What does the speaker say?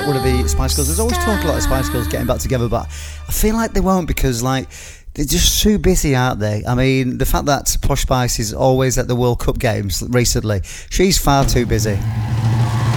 one of the Spice Girls. There's always talk about the Spice Girls getting back together, but I feel like they won't because, like, they're just too busy, aren't they? I mean, the fact that Posh Spice is always at the World Cup games recently, she's far too busy.